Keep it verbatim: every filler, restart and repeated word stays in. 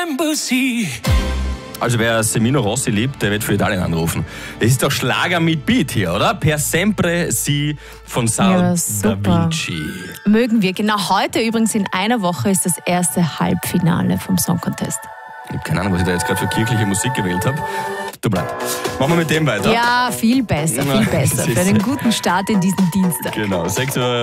Also wer Semino Rossi liebt, der wird für Italien anrufen. Das ist doch Schlager mit Beat hier, oder? Per sempre si von Sal Ja, da Vinci. Mögen wir. Genau heute übrigens in einer Woche ist das erste Halbfinale vom Song Contest. Ich habe keine Ahnung, was ich da jetzt gerade für kirchliche Musik gewählt habe. Tut mir leid. Machen wir mit dem weiter. Ja, viel besser, viel besser. Für einen guten Start in diesen Dienstag. Genau, sechs Uhr.